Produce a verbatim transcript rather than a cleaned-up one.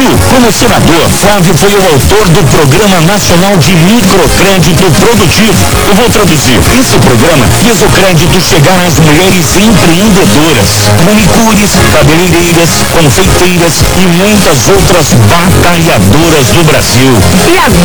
Brasil. Como senador, Flávio foi o autor do Programa Nacional de Microcrédito Produtivo. Eu vou traduzir. Esse programa fez o crédito chegar às mulheres empreendedoras, manicures, cabeleireiras, confeiteiras e muitas outras batalhadoras do Brasil. E agora